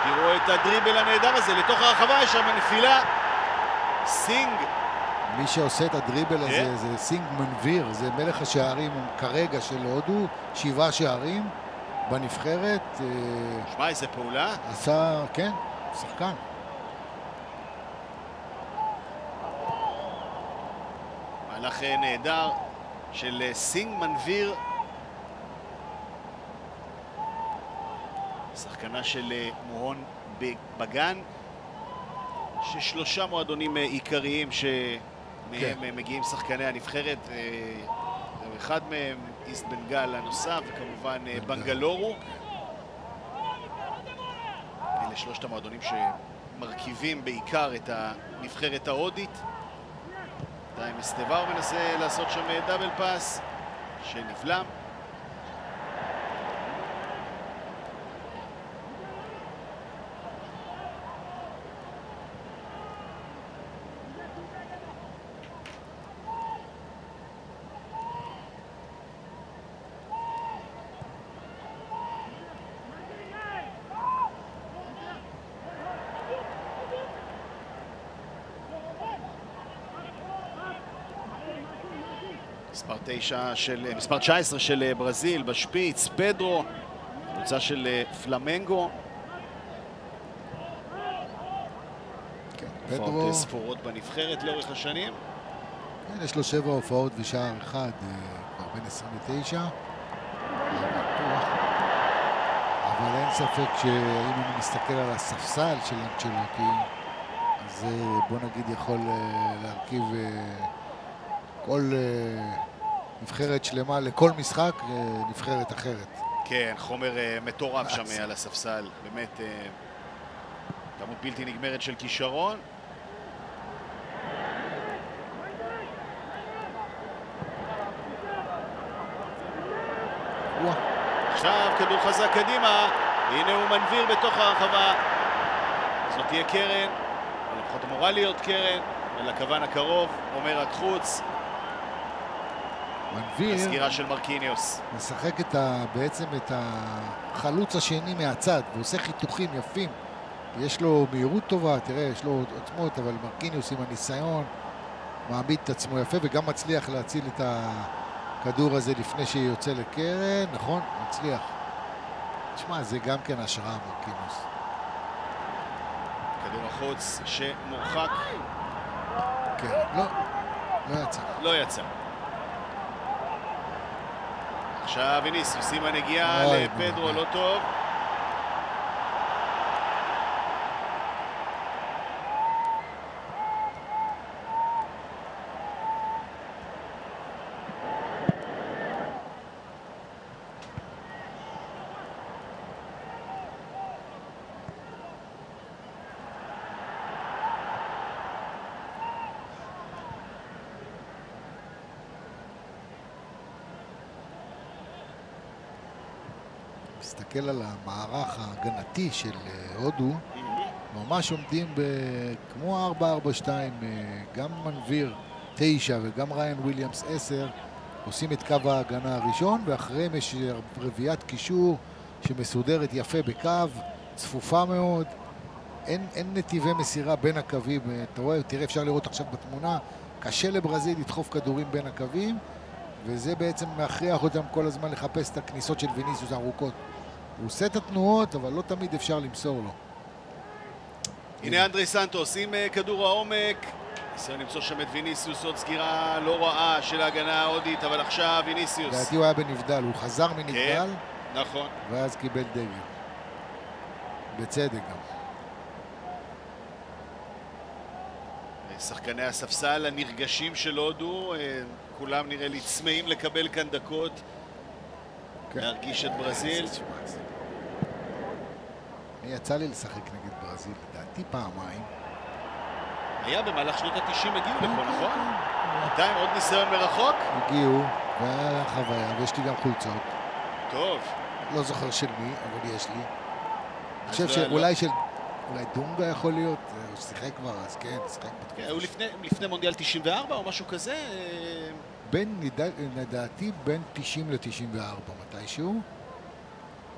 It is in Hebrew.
תראו את הדריבל הנהדר הזה לתוך הרחבה, יש שם נפילה. סינג. מי שעושה את הדריבל הזה זה סינג מנביר, זה מלך השערים כרגע של הודו, 7 שערים בנבחרת. שמע, איזה פעולה. עשה, כן, שחקן. מהלך נהדר של סינג מנביר. שחקנה של מוהון בגן, ששלושה מועדונים עיקריים שמהם מגיעים שחקני הנבחרת. אחד מהם איסט בנגל הנוסף, וכמובן בנגלורו. אלה שלושת המועדונים שמרכיבים בעיקר את הנבחרת ההודית. דיים אסטבר מנסה לעשות שם דאבל פאס שנבלם. מספר 19 של ברזיל בשפיץ, פדרו, קבוצה של פלמנגו. הופעות ספורות בנבחרת לאורך השנים. יש לו 7 הופעות ושער אחד, כבר בן 29. אבל אין ספק שאם אני מסתכל על הספסל של אנצ'לוטי, אז בוא נגיד יכול להרכיב כל נבחרת שלמה לכל משחק, נבחרת אחרת. כן, חומר מטורף שם על הספסל. באמת כמות בלתי נגמרת של כישרון. עכשיו כדור חזק קדימה, והנה הוא מנביר בתוך הרחבה. זאת תהיה קרן, או לפחות אמורה להיות קרן, ולכוון הקרוב אומר רק חוץ. מנביר, הסגירה של מרקיניוס. משחק בעצם את החלוץ השני מהצד, ועושה חיתוכים יפים. יש לו מהירות טובה, תראה, יש לו עוצמות, אבל מרקיניוס עם הניסיון מעמיד את עצמו יפה, וגם מצליח להציל את הכדור הזה לפני שיוצא לקרן. נכון, מצליח. תשמע, זה גם כן השראה, מרקיניוס. כדור החוץ שמורחק. כן, לא יצא. לא יצא. עכשיו ויניסיוס עם הנגיעה לפדרו, לא טוב. מסתכל על המערך ההגנתי של הודו, ממש עומדים כמו 4-4-2, גם מנביר 9 וגם ריין וויליאמס 10 עושים את קו ההגנה הראשון, ואחריהם יש רביעיית קישור שמסודרת יפה בקו, צפופה מאוד, אין נתיבי מסירה בין הקווים. אתה רואה, תראה, אפשר לראות עכשיו בתמונה, קשה לברזיל לדחוף כדורים בין הקווים, וזה בעצם מכריח אותם כל הזמן לחפש את הכניסות של ויניסיוס ארוכות. הוא עושה את התנועות, אבל לא תמיד אפשר למסור לו. הנה אנדרי סנטוס עם כדור העומק. ניסיון למצוא שם את ויניסיוס, עוד סגירה לא רעה של ההגנה ההודית, אבל עכשיו ויניסיוס. לדעתי הוא היה בנבדל, הוא חזר מנבדל. כן, נכון. ואז קיבל דגל. בצדק גם. שחקני הספסל הנרגשים של הודו, כולם נראה לי צמאים לקבל כאן דקות. להרגיש את ברזיל. יצא לי לשחק נגד ברזיל, לדעתי פעמיים. היה במהלך שנות ה-90 הגיעו לפה, נכון? בינתיים עוד ניסיון מרחוק? הגיעו, והיה חוויה, ויש לי גם חולצות. טוב. לא זוכר של מי, אבל יש לי. אני חושב שאולי דונגה יכול להיות, הוא שיחק כבר, אז כן, שיחק בתקופה. הוא לפני מונדיאל 94 או משהו כזה? לדעתי בין 90 ל-94 מתישהו.